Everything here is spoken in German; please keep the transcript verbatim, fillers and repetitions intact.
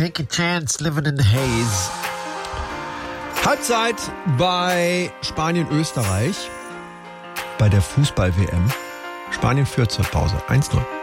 make a chance, living in the haze. Halbzeit bei Spanien-Österreich bei der Fußball-W M. Spanien führt zur Pause eins null.